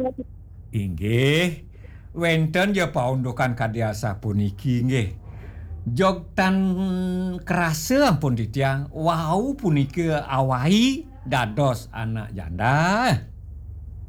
Inggih, wonten ya paundukan kadhiasa puniki nggih. Jog tan krase ampun titiang wau puniki awahi dados anak janda.